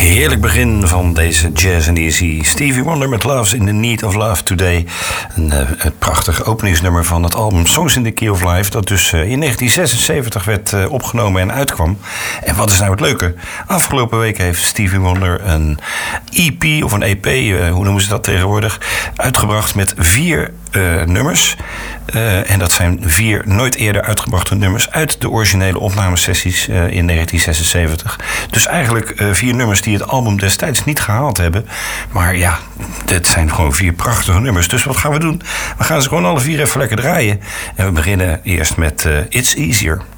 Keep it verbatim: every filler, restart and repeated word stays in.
heerlijk begin van deze Jazz and Easy. Stevie Wonder met Love's in the Need of Love Today. Een, uh, een prachtig openingsnummer van het album Songs in the Key of Life, dat dus uh, in negentien zesenzeventig werd uh, opgenomen en uitkwam. En wat is nou het leuke? Afgelopen week heeft Stevie Wonder een E P of een E P, uh, hoe noemen ze dat tegenwoordig, uitgebracht met vier uh, nummers. Uh, en dat zijn vier nooit eerder uitgebrachte nummers uit de originele opnamesessies uh, in negentien zesenzeventig. Dus eigenlijk uh, vier nummers die het album destijds niet gehaald hebben. Maar ja, dit zijn gewoon vier prachtige nummers. Dus wat gaan we doen? We gaan ze gewoon alle vier even lekker draaien. En we beginnen eerst met uh, It's Easier.